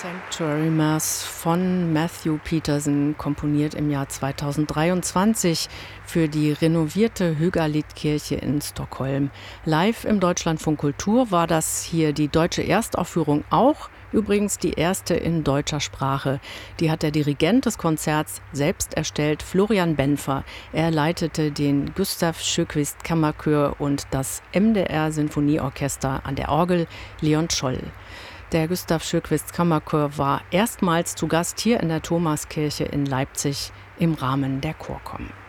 Sanctuary Mass von Matthew Peterson, komponiert im Jahr 2023 für die renovierte Högalitkirche in Stockholm. Live im Deutschlandfunk Kultur war das hier die deutsche Erstaufführung auch. Übrigens die erste in deutscher Sprache. Die hat der Dirigent des Konzerts selbst erstellt, Florian Benfer. Er leitete den Gustav Sjökvist Kammerchor und das MDR Sinfonieorchester an der Orgel Leon Scholl. Der Gustav Sjökvist Kammerchor war erstmals zu Gast hier in der Thomaskirche in Leipzig im Rahmen der Chorkom.